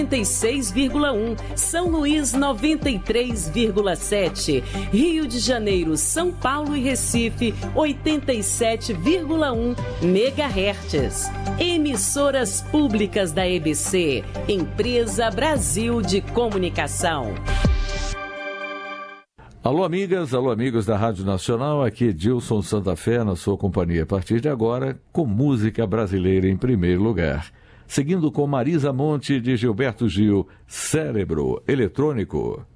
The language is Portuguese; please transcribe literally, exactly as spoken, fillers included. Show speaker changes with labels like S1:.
S1: noventa e seis vírgula um, São Luís noventa e três vírgula sete, Rio de Janeiro, São Paulo e Recife oitenta e sete vírgula um megahertz. Emissoras públicas da E B C, Empresa Brasil de Comunicação.
S2: Alô amigas, alô amigos da Rádio Nacional, aqui Edilson Santa Fé na sua companhia a partir de agora, com música brasileira em primeiro lugar. Seguindo com Marisa Monte de Gilberto Gil, Cérebro Eletrônico.